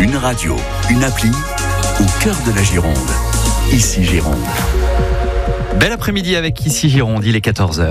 Une radio, une appli, au cœur de la Gironde. Ici Gironde. Bel après-midi avec Ici Gironde, il est 14h.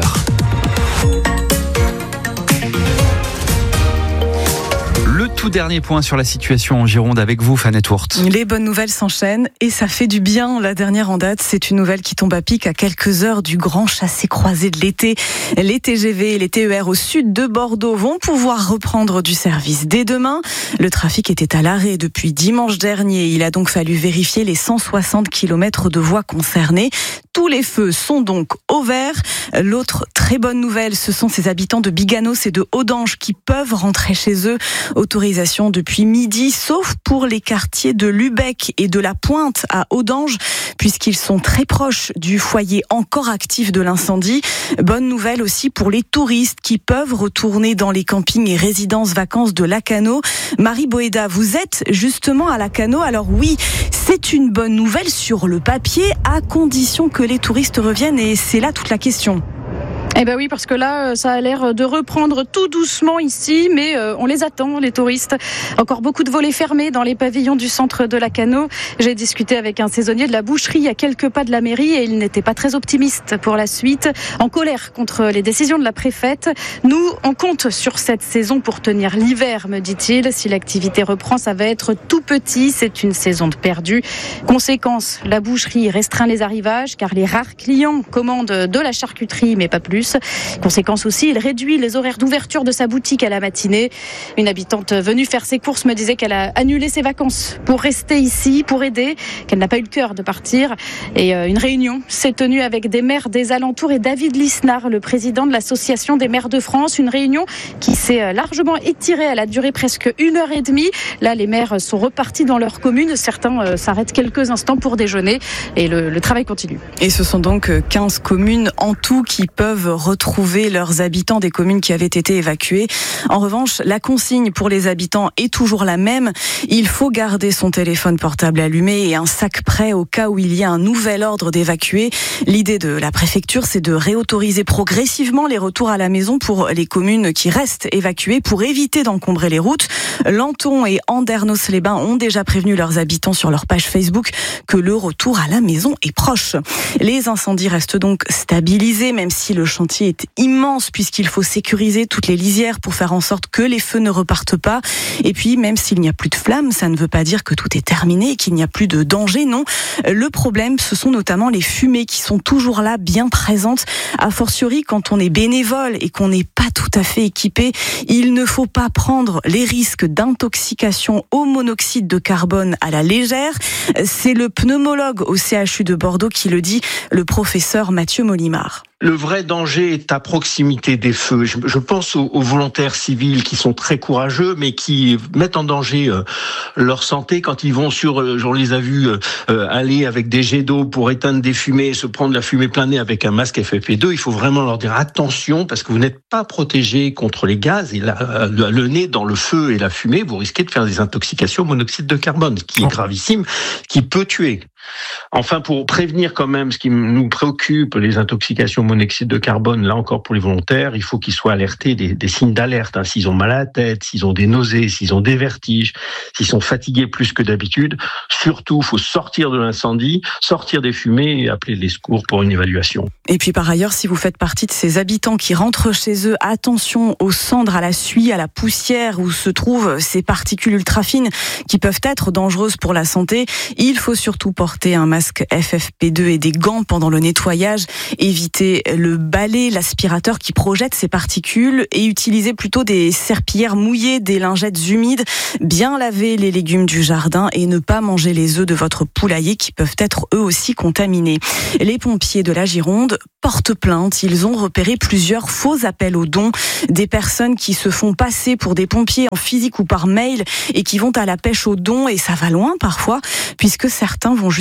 Le tout dernier point sur la situation en Gironde avec vous, Fanette Wurth. Les bonnes nouvelles s'enchaînent et ça fait du bien. La dernière en date, c'est une nouvelle qui tombe à pic à quelques heures du grand chassé-croisé de l'été. Les TGV et les TER au sud de Bordeaux vont pouvoir reprendre du service dès demain. Le trafic était à l'arrêt depuis dimanche dernier. Il a donc fallu vérifier les 160 km de voies concernées. Tous les feux sont donc au vert. L'autre très bonne nouvelle, ce sont ces habitants de Biganos et de Audange qui peuvent rentrer chez eux. Autorisation depuis midi, sauf pour les quartiers de Lubec et de la Pointe à Audange, puisqu'ils sont très proches du foyer encore actif de l'incendie. Bonne nouvelle aussi pour les touristes qui peuvent retourner dans les campings et résidences vacances de Lacanau. Marie Boéda, vous êtes justement à Lacanau. Alors oui, c'est une bonne nouvelle sur le papier, à condition que les touristes reviennent, et c'est là toute la question. Eh ben oui, parce que là, ça a l'air de reprendre tout doucement ici, mais on les attend, les touristes. Encore beaucoup de volets fermés dans les pavillons du centre de Lacanau. J'ai discuté avec un saisonnier de la boucherie à quelques pas de la mairie et il n'était pas très optimiste pour la suite. En colère contre les décisions de la préfète. Nous, on compte sur cette saison pour tenir l'hiver, me dit-il. Si l'activité reprend, ça va être tout petit. C'est une saison de perdu. Conséquence, la boucherie restreint les arrivages car les rares clients commandent de la charcuterie, mais pas plus. Conséquence aussi, il réduit les horaires d'ouverture de sa boutique à la matinée. Une habitante venue faire ses courses me disait qu'elle a annulé ses vacances pour rester ici, pour aider, qu'elle n'a pas eu le cœur de partir. Et une réunion s'est tenue avec des maires des alentours et David Lisnard, le président de l'Association des maires de France. Une réunion qui s'est largement étirée. Elle a duré presque 1h30. Là, les maires sont repartis dans leur commune. Certains s'arrêtent quelques instants pour déjeuner et le travail continue. Et ce sont donc 15 communes en tout qui peuvent retrouver leurs habitants des communes qui avaient été évacuées. En revanche, la consigne pour les habitants est toujours la même. Il faut garder son téléphone portable allumé et un sac prêt au cas où il y a un nouvel ordre d'évacuer. L'idée de la préfecture, c'est de réautoriser progressivement les retours à la maison pour les communes qui restent évacuées pour éviter d'encombrer les routes. Lanton et Andernos-les-Bains ont déjà prévenu leurs habitants sur leur page Facebook que le retour à la maison est proche. Les incendies restent donc stabilisés, même si le chantier est immense puisqu'il faut sécuriser toutes les lisières pour faire en sorte que les feux ne repartent pas. Et puis, même s'il n'y a plus de flammes, ça ne veut pas dire que tout est terminé et qu'il n'y a plus de danger, non. Le problème, ce sont notamment les fumées qui sont toujours là, bien présentes. A fortiori, quand on est bénévole et qu'on n'est pas tout à fait équipé, il ne faut pas prendre les risques d'intoxication au monoxyde de carbone à la légère. C'est le pneumologue au CHU de Bordeaux qui le dit, le professeur Mathieu Molimar. Le vrai danger est à proximité des feux. Je pense aux volontaires civils qui sont très courageux, mais qui mettent en danger leur santé quand ils vont on les a vus aller avec des jets d'eau pour éteindre des fumées, se prendre la fumée plein nez avec un masque FFP2. Il faut vraiment leur dire attention parce que vous n'êtes pas protégés contre les gaz et le nez dans le feu et la fumée, vous risquez de faire des intoxications au monoxyde de carbone, ce qui est gravissime, qui peut tuer. Enfin, pour prévenir quand même ce qui nous préoccupe, les intoxications au monoxyde de carbone, là encore pour les volontaires, il faut qu'ils soient alertés des signes d'alerte. S'ils ont mal à la tête, s'ils ont des nausées, s'ils ont des vertiges, s'ils sont fatigués plus que d'habitude. Surtout, il faut sortir de l'incendie, sortir des fumées et appeler les secours pour une évaluation. Et puis par ailleurs, si vous faites partie de ces habitants qui rentrent chez eux, attention aux cendres, à la suie, à la poussière où se trouvent ces particules ultra fines qui peuvent être dangereuses pour la santé. Il faut surtout porter un masque FFP2 et des gants pendant le nettoyage, éviter le balai, l'aspirateur qui projette ces particules et utiliser plutôt des serpillières mouillées, des lingettes humides, bien laver les légumes du jardin et ne pas manger les œufs de votre poulailler qui peuvent être eux aussi contaminés. Les pompiers de la Gironde portent plainte. Ils ont repéré plusieurs faux appels aux dons, des personnes qui se font passer pour des pompiers en physique ou par mail et qui vont à la pêche aux dons, et ça va loin parfois puisque certains vont jusqu'à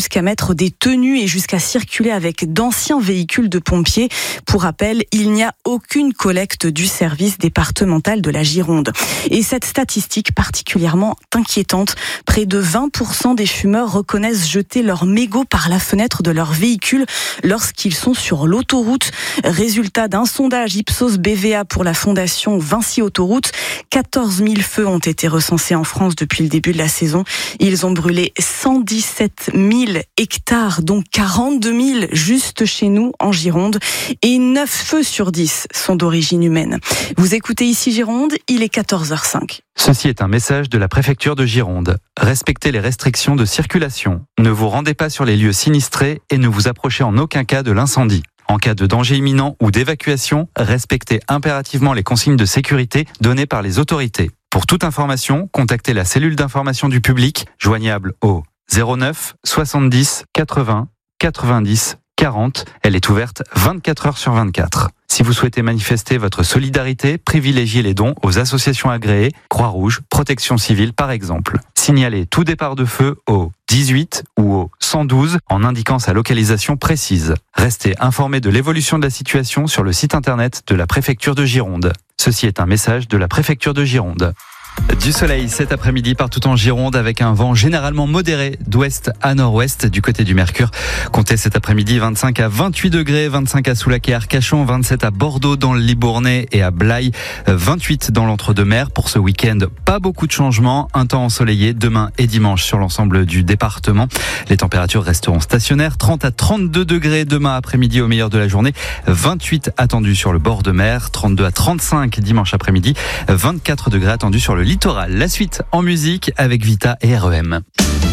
jusqu'à mettre des tenues et jusqu'à circuler avec d'anciens véhicules de pompiers. Pour rappel, il n'y a aucune collecte du service départemental de la Gironde. Et cette statistique particulièrement inquiétante, près de 20% des fumeurs reconnaissent jeter leurs mégots par la fenêtre de leur véhicule lorsqu'ils sont sur l'autoroute. Résultat d'un sondage Ipsos BVA pour la fondation Vinci Autoroute, 14 000 feux ont été recensés en France depuis le début de la saison. Ils ont brûlé 117 000 hectares, dont 42 000 juste chez nous en Gironde. Et 9 feux sur 10 sont d'origine humaine. Vous écoutez ici Gironde, il est 14h05. Ceci est un message de la préfecture de Gironde. Respectez les restrictions de circulation. Ne vous rendez pas sur les lieux sinistrés et ne vous approchez en aucun cas de l'incendie. En cas de danger imminent ou d'évacuation, respectez impérativement les consignes de sécurité données par les autorités. Pour toute information, contactez la cellule d'information du public, joignable au 09 70 80 90 40. Elle est ouverte 24 heures sur 24. Si vous souhaitez manifester votre solidarité, privilégiez les dons aux associations agréées, Croix-Rouge, Protection Civile par exemple. Signalez tout départ de feu au 18 ou au 112 en indiquant sa localisation précise. Restez informés de l'évolution de la situation sur le site internet de la préfecture de Gironde. Ceci est un message de la préfecture de Gironde. Du soleil cet après-midi partout en Gironde avec un vent généralement modéré d'ouest à nord-ouest du côté du Mercure. Comptez cet après-midi 25 à 28 degrés, 25 à Soulac et Arcachon, 27 à Bordeaux dans le Libournais et à Blaye, 28 dans l'Entre-deux-Mers. Pour ce week-end, pas beaucoup de changements, un temps ensoleillé demain et dimanche sur l'ensemble du département. Les températures resteront stationnaires, 30 à 32 degrés demain après-midi au meilleur de la journée, 28 attendus sur le bord de mer, 32 à 35 dimanche après-midi, 24 degrés attendus sur le littoral. La suite en musique avec Vita et REM.